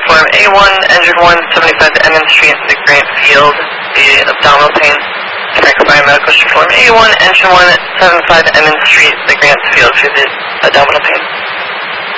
Form A1, Engine 1, 75 Emmons Street, the Grant Field, the abdominal pain. Tranquify Medical Form A1, Engine 1, 75 Emmons Street, the Grant Field for the abdominal pain.